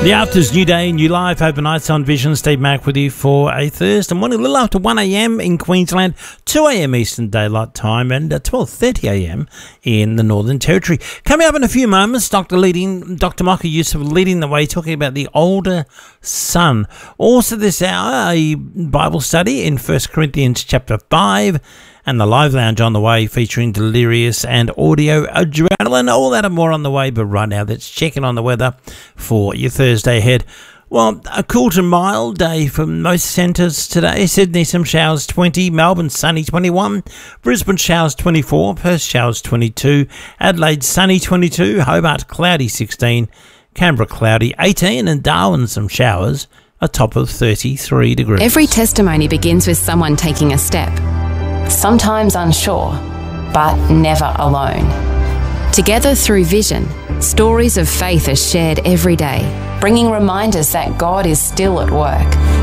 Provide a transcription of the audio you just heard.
The After's New Day, New Life, overnights on Vision. Steve Mack with you for a Thursday morning, a little after 1am in Queensland, 2am Eastern Daylight Time, and 12:30am in the Northern Territory. Coming up in a few moments, Dr. Micah Yusuf leading the way, talking about the older son. Also this hour, a Bible study in 1 Corinthians chapter 5, and the Live Lounge on the way, featuring Delirious and Audio Adrenaline. All that and more on the way, but right now, let's check in on the weather for your Thursday ahead. Well, a cool to mild day for most centres today. Sydney, some showers 20, Melbourne sunny 21, Brisbane showers 24, Perth showers 22, Adelaide sunny 22, Hobart cloudy 16, Canberra cloudy 18, and Darwin some showers, a top of 33 degrees. Every testimony begins with someone taking a step. Sometimes unsure, but never alone. Together through Vision, stories of faith are shared every day, bringing reminders that God is still at work.